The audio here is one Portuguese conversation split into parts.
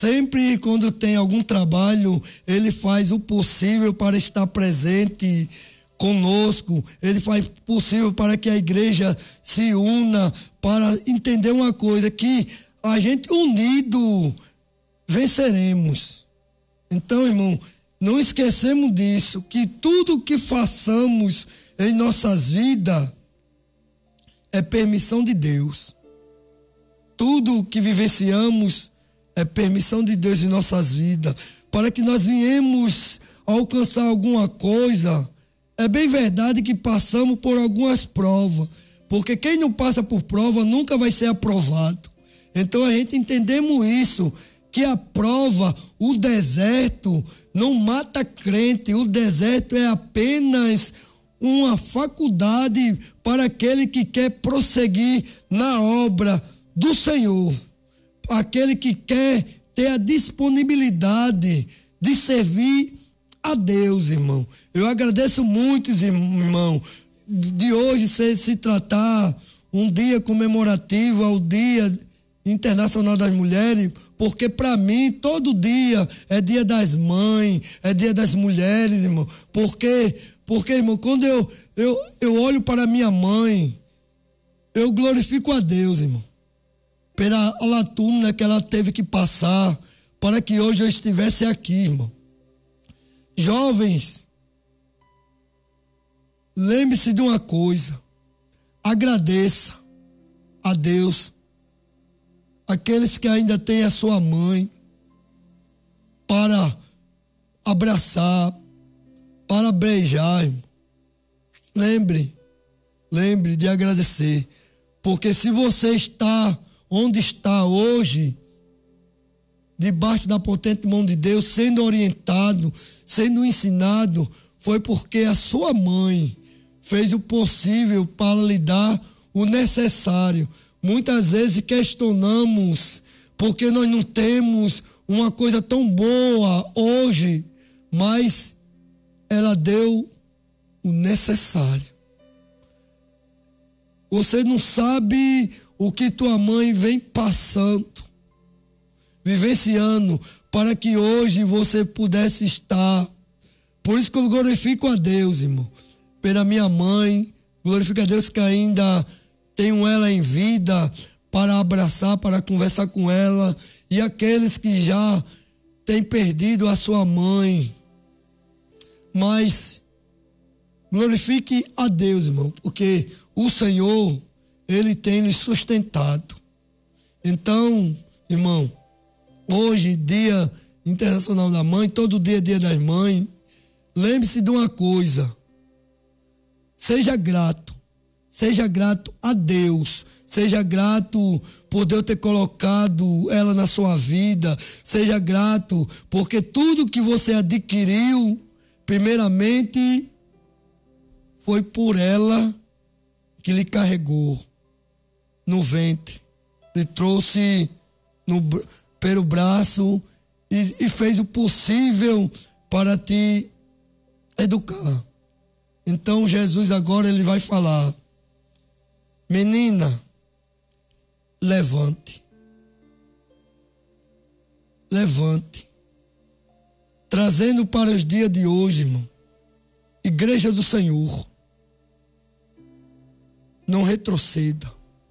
Sempre quando tem algum trabalho, ele faz o possível para estar presente conosco. Ele faz o possível para que a igreja se una, para entender uma coisa, que a gente unido venceremos. Então, irmão, não esquecemos disso, que tudo que façamos em nossas vidas é permissão de Deus. Tudo que vivenciamos é permissão de Deus em nossas vidas, para que nós viemos alcançar alguma coisa. É bem verdade que passamos por algumas provas, porque quem não passa por prova nunca vai ser aprovado. Então a gente entendemos isso, que a prova, o deserto, não mata crente. O deserto é apenas uma faculdade para aquele que quer prosseguir na obra do Senhor, aquele que quer ter a disponibilidade de servir a Deus, irmão. Eu agradeço muito, irmão, de hoje se tratar um dia comemorativo ao Dia Internacional das Mulheres, porque para mim todo dia é Dia das Mães, é Dia das Mulheres, irmão. Porque irmão, quando eu olho para minha mãe, eu glorifico a Deus, irmão, pela latúmina que ela teve que passar para que hoje eu estivesse aqui, irmão. Jovens, lembre-se de uma coisa: agradeça a Deus. Aqueles que ainda têm a sua mãe para abraçar, para beijar, irmão. Lembre de agradecer, porque se você está onde está hoje, debaixo da potente mão de Deus, sendo orientado, sendo ensinado, foi porque a sua mãe fez o possível para lhe dar o necessário. Muitas vezes questionamos porque nós não temos uma coisa tão boa hoje, mas ela deu o necessário. Você não sabe o que tua mãe vem passando, vivenciando, para que hoje você pudesse estar. Por isso que eu glorifico a Deus, irmão, pela minha mãe. Glorifico a Deus que ainda tenho ela em vida para abraçar, para conversar com ela. E aqueles que já têm perdido a sua mãe. Mas glorifique a Deus, irmão, porque o Senhor, Ele tem nos sustentado. Então, irmão, hoje, Dia Internacional da Mãe, todo dia é Dia das Mães. Lembre-se de uma coisa: seja grato a Deus, seja grato por Deus ter colocado ela na sua vida, seja grato porque tudo que você adquiriu, primeiramente, foi por ela que lhe carregou no ventre, lhe trouxe pelo braço e fez o possível para te educar. Então Jesus agora ele vai falar: menina, levante, trazendo para os dias de hoje, irmão, Igreja do Senhor, não retroceda.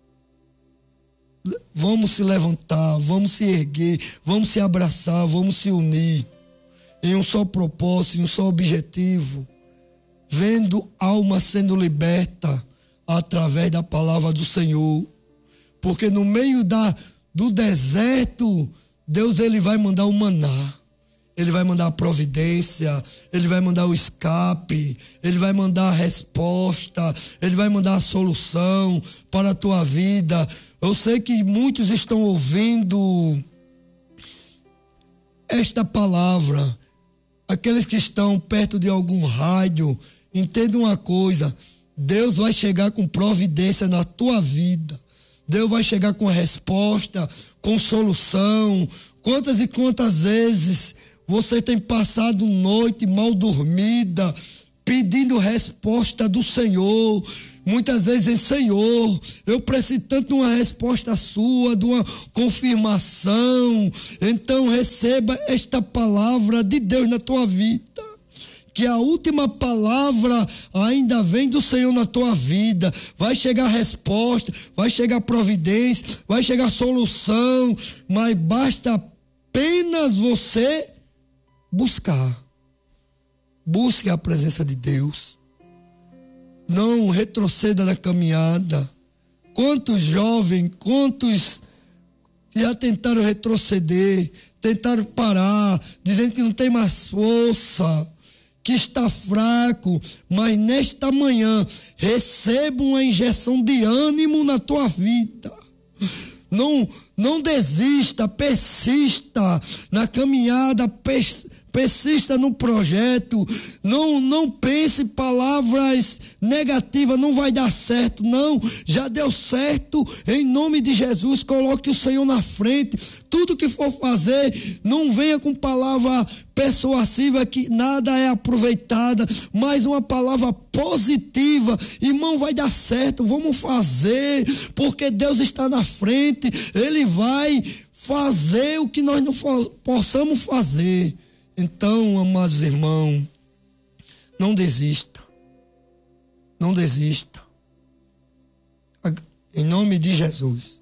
Vamos se levantar, vamos se erguer, vamos se abraçar, vamos se unir em um só propósito, em um só objetivo, vendo alma sendo liberta através da palavra do Senhor. Porque no meio do deserto, Deus ele vai mandar o maná, Ele vai mandar a providência, Ele vai mandar o escape, Ele vai mandar a resposta, Ele vai mandar a solução para a tua vida. Eu sei que muitos estão ouvindo esta palavra, aqueles que estão perto de algum rádio, entendam uma coisa: Deus vai chegar com providência na tua vida. Deus vai chegar com resposta, com solução. Quantas e quantas vezes você tem passado noite mal dormida, pedindo resposta do Senhor. Muitas vezes, Senhor, eu preciso tanto de uma resposta sua, de uma confirmação. Então receba esta palavra de Deus na tua vida. Que a última palavra ainda vem do Senhor na tua vida. Vai chegar resposta, vai chegar providência, vai chegar solução, mas basta apenas você buscar. Busque a presença de Deus. Não retroceda na caminhada. Quantos jovens, quantos já tentaram retroceder, tentaram parar, dizendo que não tem mais força, que está fraco, mas nesta manhã receba uma injeção de ânimo na tua vida. Não desista, persista na caminhada, persista no projeto. Não pense palavras negativas, não vai dar certo. Não, já deu certo. Em nome de Jesus, coloque o Senhor na frente. Tudo que for fazer, não venha com palavra persuasiva que nada é aproveitada, mas uma palavra positiva. Irmão, vai dar certo, vamos fazer, porque Deus está na frente. Ele vai fazer o que nós não possamos fazer. Então, amados irmãos, não desista. Não desista. Em nome de Jesus.